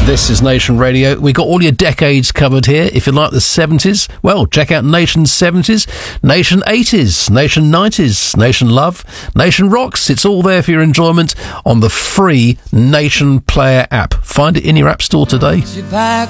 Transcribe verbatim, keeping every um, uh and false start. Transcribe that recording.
This is Nation Radio. We got all your decades covered here. If you like the seventies, well, check out Nation seventies, Nation eighties, Nation nineties, Nation Love, Nation Rocks. It's all there for your enjoyment on the free Nation Player app. Find it in your app store today.